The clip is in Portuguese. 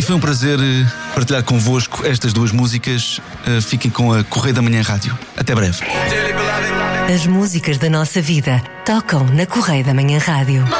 E foi um prazer partilhar convosco estas duas músicas. Fiquem com a Correio da Manhã Rádio. Até breve. As músicas da nossa vida tocam na Correio da Manhã Rádio.